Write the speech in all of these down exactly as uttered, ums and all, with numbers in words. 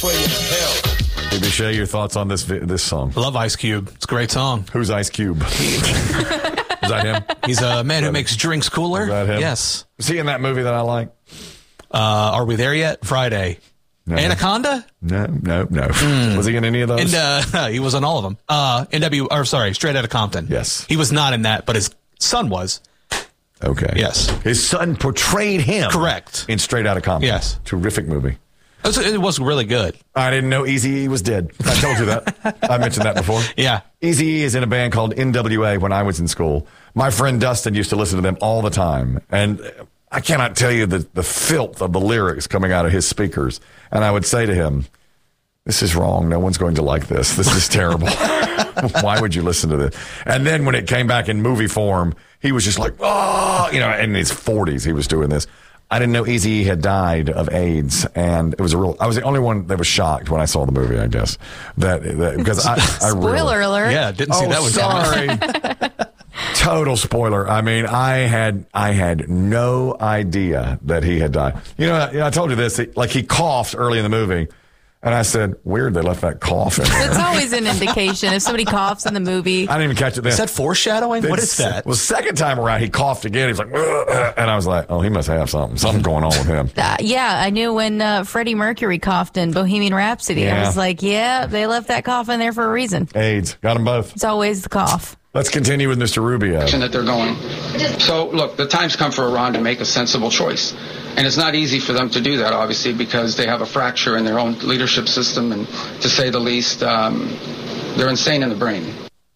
way to hell. Maybe share your thoughts on this vi- this song. I love Ice Cube. It's a great song. Who's Ice Cube? Is that him? He's a man who makes drinks cooler. Is that him? Yes. Was he in that movie that I like? Uh, are we there yet? Friday. No. Anaconda? No, no, no. Mm. Was he in any of those? And uh, he was in all of them. Uh, N W, or sorry, Straight Outta Compton. Yes. He was not in that, but his son was. Okay. Yes. His son portrayed him. Correct. In Straight Outta Compton. Yes. Terrific movie. It was, it was really good. I didn't know Eazy-E was dead. I told you that. I mentioned that before. Yeah. Eazy-E is in a band called N W A when I was in school. My friend Dustin used to listen to them all the time. And I cannot tell you the, the filth of the lyrics coming out of his speakers. And I would say to him, this is wrong. No one's going to like this. This is terrible. Why would you listen to this? And then when it came back in movie form, he was just like, oh, you know, in his forties, he was doing this. I didn't know Eazy had died of AIDS, and it was a real. I was the only one that was shocked when I saw the movie. I guess that, that because I, I spoiler really, alert. Yeah, didn't see oh, that was sorry. Total spoiler. I mean, I had I had no idea that he had died. You know, I, I told you this. Like he coughed early in the movie. And I said, weird, they left that cough in there. It's always an indication if somebody coughs in the movie. I didn't even catch it then. Is that foreshadowing? What is that? Well, second time around, he coughed again. He was like, ugh, and I was like, oh, he must have something. Something going on with him. Uh, yeah, I knew when uh, Freddie Mercury coughed in Bohemian Rhapsody. Yeah. I was like, yeah, they left that cough in there for a reason. AIDS. Got them both. It's always the cough. Let's continue with Mister Rubio. That they're going. So, look, the time's come for Iran to make a sensible choice. And it's not easy for them to do that, obviously, because they have a fracture in their own leadership system. And to say the least, um, they're insane in the brain.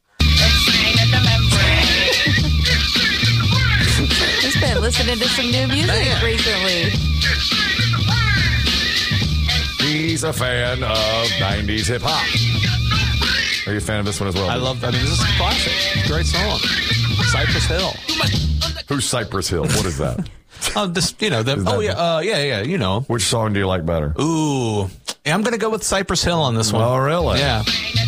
Just been listening to some new music Man. recently. He's a fan of nineties hip hop. Are you a fan of this one as well? I love, I mean, this is a classic. It's a great song. Cypress Hill. Who's Cypress Hill? What is that? Oh, this, you know, the, oh, yeah, uh, yeah, yeah, you know. Which song do you like better? Ooh. Yeah, I'm going to go with Cypress Hill on this one. Oh, really? Yeah.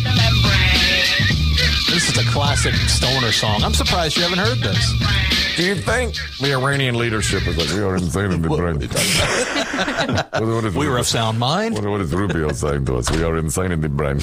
This is a classic stoner song. I'm surprised you haven't heard this. Do you think the Iranian leadership is like, we are insane in the brain? what, what is, we were of sound mind. What, what is Rubio saying to us? We are insane in the brain.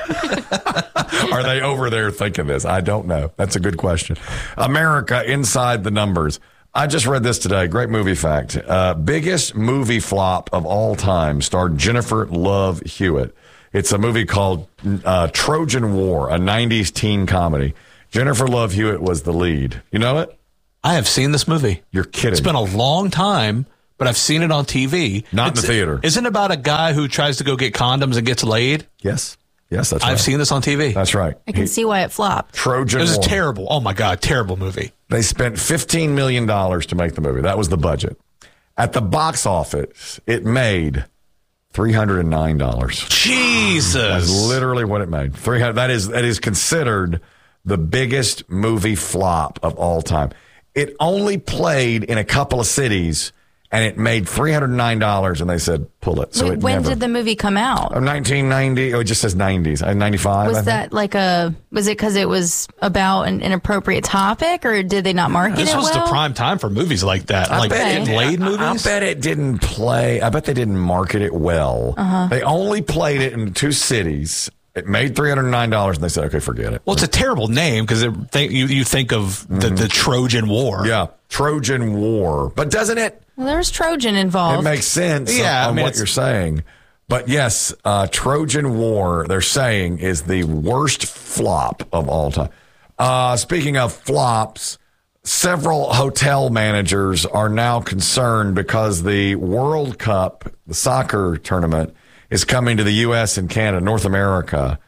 Are they over there thinking this? I don't know. That's a good question. America inside the numbers. I just read this today. Great movie fact. Uh, biggest movie flop of all time starred Jennifer Love Hewitt. It's a movie called uh, Trojan War, a nineties teen comedy. Jennifer Love Hewitt was the lead. You know it? I have seen this movie. You're kidding. It's been a long time, but I've seen it on T V. Not it's, in the theater. Isn't it about a guy who tries to go get condoms and gets laid? Yes. Yes, that's right. I've seen this on T V. That's right. I can he, see why it flopped. Trojan War. It was terrible. Oh, my God. Terrible movie. They spent fifteen million dollars to make the movie. That was the budget. At the box office, it made three hundred nine dollars. Jesus. That's literally what it made. three hundred That is, that is considered the biggest movie flop of all time. It only played in a couple of cities, and it made three hundred nine dollars, and they said, pull it. So Wait, it when never, did the movie come out? Oh, nineteen ninety. Oh, it just says nineties. ninety-five. Was that like a, was it because it was about an inappropriate topic, or did they not market this it well? This was the prime time for movies like that. I like Blade movies. I bet it didn't play. I bet they didn't market it well. Uh-huh. They only played it in two cities. It made three hundred nine dollars, and they said, okay, forget it. Well, it's a terrible name because th- you, you think of the, mm-hmm. the Trojan War. Yeah, Trojan War. But doesn't it? Well, there's Trojan involved. It makes sense yeah, on, on I mean, what you're saying. But yes, uh, Trojan War, they're saying, is the worst flop of all time. Uh, speaking of flops, several hotel managers are now concerned because the World Cup, the soccer tournament, is coming to the U S and Canada, North America,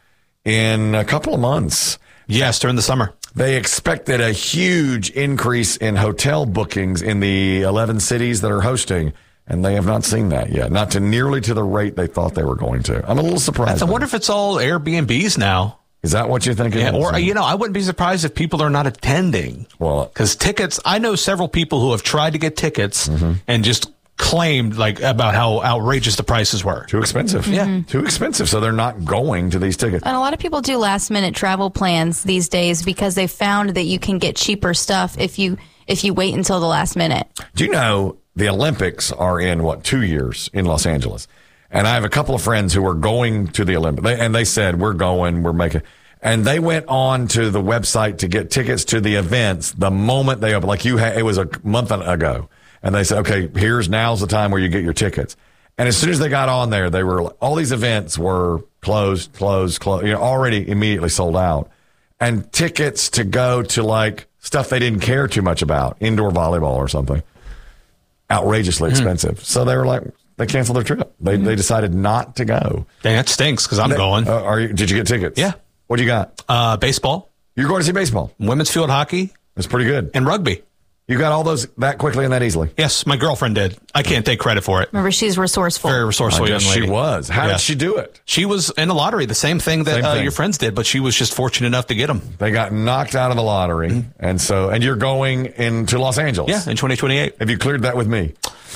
in a couple of months. Yes, during the summer. They expected a huge increase in hotel bookings in the eleven cities that are hosting, and they have not seen that yet. Not to nearly to the rate they thought they were going to. I'm a little surprised. I wonder if it's all Airbnbs now. Is that what you think? Yeah, or, you know, I wouldn't be surprised if people are not attending. Well, because tickets, I know several people who have tried to get tickets mm-hmm. and just claimed like about how outrageous the prices were. Too expensive. Yeah. Mm-hmm. Too expensive. So they're not going to these tickets. And a lot of people do last minute travel plans these days because they found that you can get cheaper stuff if you if you wait until the last minute. Do you know the Olympics are in, what, two years in Los Angeles? And I have a couple of friends who are going to the Olympics, they, and they said, we're going, we're making, and they went on to the website to get tickets to the events the moment they opened. Like you had, it was a month ago. And they said, okay, here's, now's the time where you get your tickets. And as soon as they got on there, they were, all these events were closed, closed, closed, you know, already immediately sold out. And tickets to go to like stuff they didn't care too much about, indoor volleyball or something, outrageously expensive. Mm. So they were like, they canceled their trip. They mm. they decided not to go. Dang, that stinks because I'm they, going. Uh, are you? Did you get tickets? Yeah. What do you got? Uh, baseball. You're going to see baseball? Women's field hockey. That's pretty good. And rugby. You got all those that quickly and that easily? Yes, my girlfriend did. I can't take credit for it. Remember, she's resourceful. Very resourceful young lady. She was. How yeah. did she do it? She was in the lottery, the same thing that same uh, thing. your friends did, but she was just fortunate enough to get them. They got knocked out of the lottery, mm-hmm. and so and you're going into Los Angeles. Yeah, in twenty twenty-eight. Have you cleared that with me?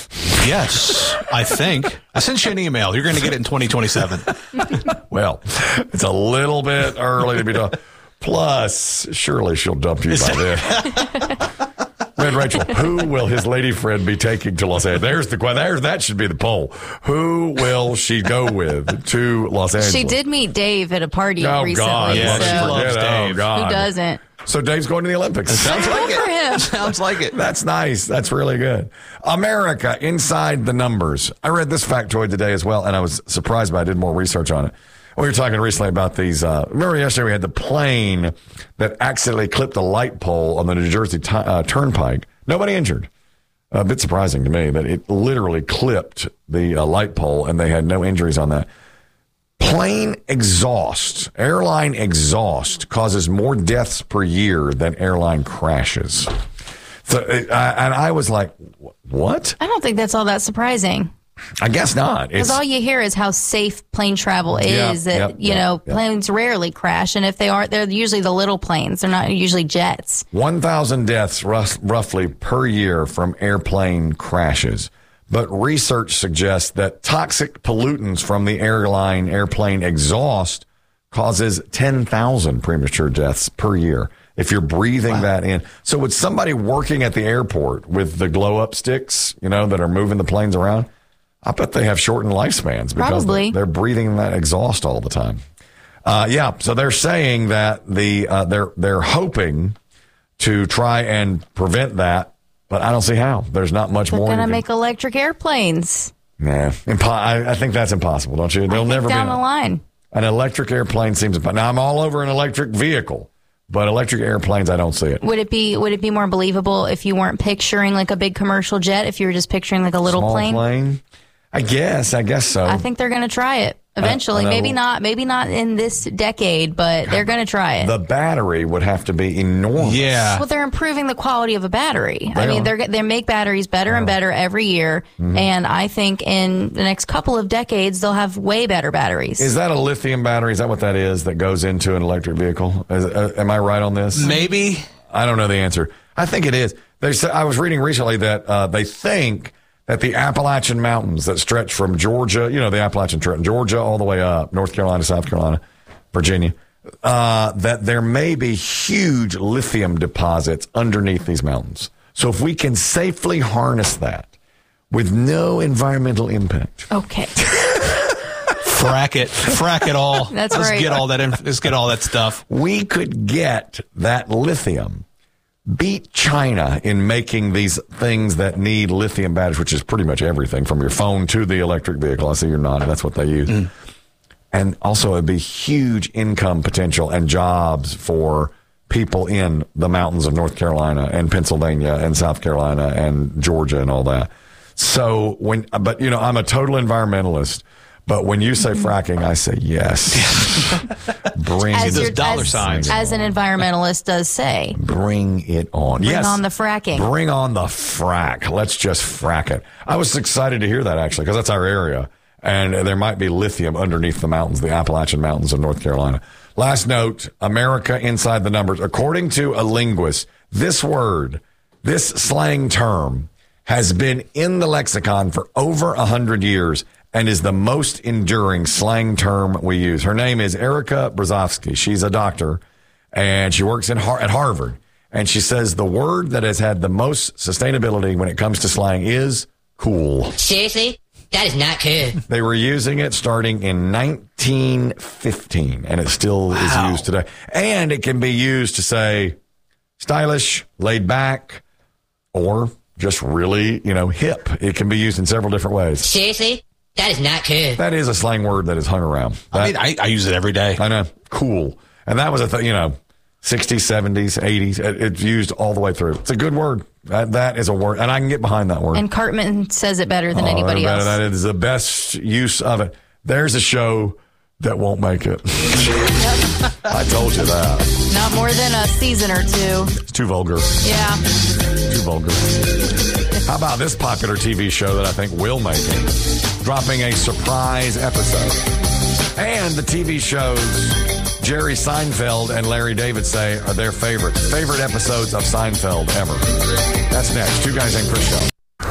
Yes, I think. I sent you an email. You're going to get it in twenty twenty-seven. Well, it's a little bit early to be done. Plus, surely she'll dump you by then. Red Rachel, who will his lady friend be taking to Los Angeles? There's the question. There's, that should be the poll. Who will she go with to Los Angeles? She did meet Dave at a party oh, recently. God. Yeah, so. she loves Dave. Oh, God. Who doesn't? So Dave's going to the Olympics. It sounds like Good for him. it. Sounds like it. That's nice. That's really good. America inside the numbers. I read this factoid today as well, and I was surprised by it. I did more research on it. We were talking recently about these. Uh, remember yesterday we had the plane that accidentally clipped a light pole on the New Jersey t- uh, Turnpike. Nobody injured. A bit surprising to me that it literally clipped the uh, light pole and they had no injuries on that. Plane exhaust, airline exhaust causes more deaths per year than airline crashes. So, uh, and I was like, what? I don't think that's all that surprising. I guess not. Because all you hear is how safe plane travel is. Yeah, that yep, you yep, know, yep. planes rarely crash, and if they are, they're usually the little planes. They're not usually jets. one thousand deaths rough, roughly per year from airplane crashes. But research suggests that toxic pollutants from the airline airplane exhaust causes ten thousand premature deaths per year if you're breathing wow. that in. So would somebody working at the airport with the glow-up sticks, you know, that are moving the planes around, I bet they have shortened lifespans because Probably. they're breathing that exhaust all the time. Uh, yeah, so they're saying that the uh, they're they're hoping to try and prevent that, but I don't see how. There's not much They're more. They're going to can... make electric airplanes. Nah, impo- I, I think that's impossible, don't you? They'll I think never down be the line. An electric airplane seems impossible. Now I'm all over an electric vehicle. But electric airplanes, I don't see it. Would it be Would it be more believable if you weren't picturing like a big commercial jet? If you were just picturing like a little Small plane? plane? I guess. I guess so. I think they're going to try it eventually. I, I maybe not. Maybe not in this decade, but they're going to try it. The battery would have to be enormous. Yeah. Well, they're improving the quality of a battery. They I mean, are. they're they make batteries better and better every year, mm-hmm. and I think in the next couple of decades they'll have way better batteries. Is that a lithium battery? Is that what that is that goes into an electric vehicle? Is, uh, am I right on this? Maybe. I don't know the answer. I think it is. They said, I was reading recently that uh, they think that the Appalachian Mountains that stretch from Georgia, you know, the Appalachian Trail, Georgia all the way up, North Carolina, South Carolina, Virginia, uh, that there may be huge lithium deposits underneath these mountains. So if we can safely harness that with no environmental impact. Okay. Frack it. Frack it all. That's let's right. Get all that inf- let's get all that stuff. We could get that lithium, beat China in making these things that need lithium batteries, which is pretty much everything from your phone to the electric vehicle. I see you're nodding. That's what they use. Mm. And also it'd be huge income potential and jobs for people in the mountains of North Carolina and Pennsylvania and South Carolina and Georgia and all that. So when, but you know, I'm a total environmentalist. But when you say fracking, I say yes. Bring as those your, dollar as, signs. As an environmentalist does say. Bring it on. Bring yes. on the fracking. Bring on the frack. Let's just frack it. I was excited to hear that, actually, because that's our area. And there might be lithium underneath the mountains, the Appalachian Mountains of North Carolina. Last note, America inside the numbers. According to a linguist, this word, this slang term, has been in the lexicon for over a hundred years and is the most enduring slang term we use. Her name is Erica Brzozowski. She's a doctor, and she works in Har- at Harvard. And she says the word that has had the most sustainability when it comes to slang is cool. Seriously? That is not good. They were using it starting in nineteen fifteen, and it still wow. is used today. And it can be used to say stylish, laid back, or just really, you know, hip. It can be used in several different ways. Seriously? That is not good. That is a slang word that is hung around. That, I mean, I, I use it every day. I know. Cool. And that was a thing, you know, sixties, seventies, eighties. It, it's used all the way through. It's a good word. That That is a word. And I can get behind that word. And Cartman says it better than oh, anybody else. That is the best use of it. There's a show that won't make it. I told you that. Not more than a season or two. It's too vulgar. Yeah. Too vulgar. How about this popular T V show that I think will make it? Dropping a surprise episode. And the T V shows Jerry Seinfeld and Larry David say are their favorite. Favorite episodes of Seinfeld ever. That's next. Two Guys Named Chris Show.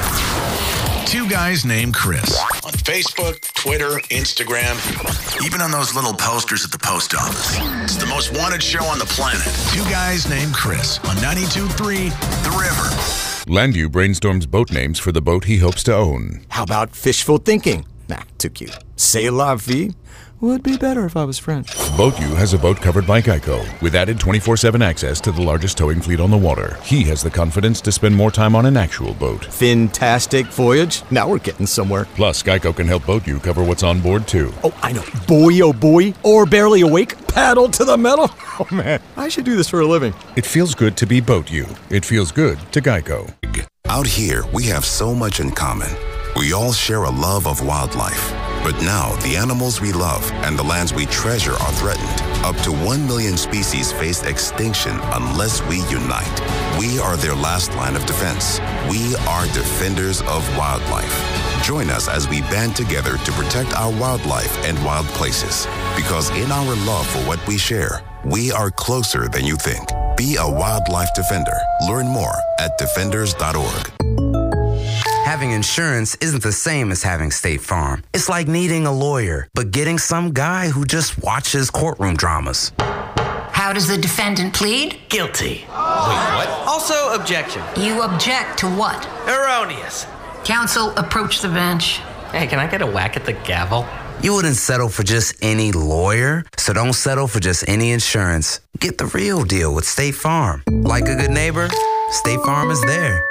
Two Guys Named Chris. On Facebook, Twitter, Instagram, even on those little posters at the post office. It's the most wanted show on the planet. Two Guys Named Chris on ninety-two point three The River. Landu brainstorms boat names for the boat he hopes to own. How about fishful thinking? Nah, too cute. C'est la vie? Would be better if I was French. BoatU has a boat covered by Geico, with added twenty-four seven access to the largest towing fleet on the water. He has the confidence to spend more time on an actual boat. Fantastic voyage. Now we're getting somewhere. Plus, Geico can help BoatU cover what's on board, too. Oh, I know. Boy, oh boy. Or barely awake. Paddle to the metal. Oh, man. I should do this for a living. It feels good to be BoatU. It feels good to Geico. Out here, we have so much in common. We all share a love of wildlife. But now, the animals we love and the lands we treasure are threatened. Up to one million species face extinction unless we unite. We are their last line of defense. We are defenders of wildlife. Join us as we band together to protect our wildlife and wild places. Because in our love for what we share, we are closer than you think. Be a wildlife defender. Learn more at defenders dot org. Having insurance isn't the same as having State Farm. It's like needing a lawyer, but getting some guy who just watches courtroom dramas. How does the defendant plead? Guilty. Wait, what? Also, objection. You object to what? Erroneous. Counsel, approach the bench. Hey, can I get a whack at the gavel? You wouldn't settle for just any lawyer, so don't settle for just any insurance. Get the real deal with State Farm. Like a good neighbor, State Farm is there.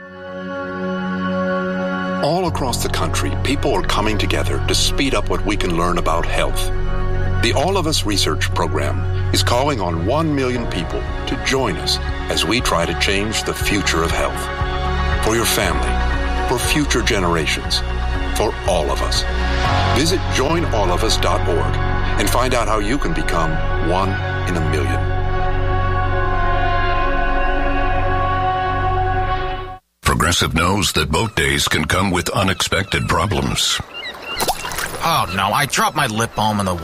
All across the country, people are coming together to speed up what we can learn about health. The All of Us Research Program is calling on one million people to join us as we try to change the future of health. For your family, for future generations, for all of us. Visit join all of us dot org and find out how you can become one in a million. Progressive knows that boat days can come with unexpected problems. Oh, no, I dropped my lip balm in the